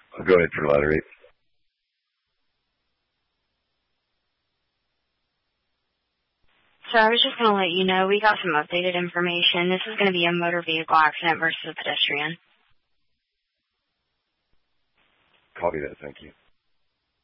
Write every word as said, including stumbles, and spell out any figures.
I'll go ahead for letter eight. So I was just going to let you know, we got some updated information. This is going to be a motor vehicle accident versus a pedestrian. Copy that, thank you.